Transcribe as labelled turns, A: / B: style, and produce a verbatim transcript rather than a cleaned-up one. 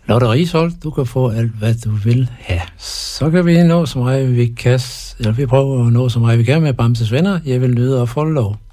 A: Lotteri solgt, du kan få alt, hvad du vil have. Så kan vi nå så meget, vi kan, eller vi prøver at nå så meget, vi kan med Bamses Venner. Jeg vil nyde at få lov.